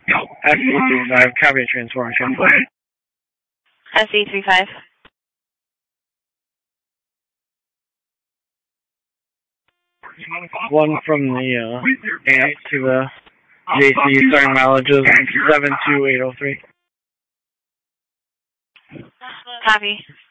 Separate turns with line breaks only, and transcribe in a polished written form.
SE35, copy transformation.
SE35.
One from the AMP to the JC, starting mileage is 72803.
Copy.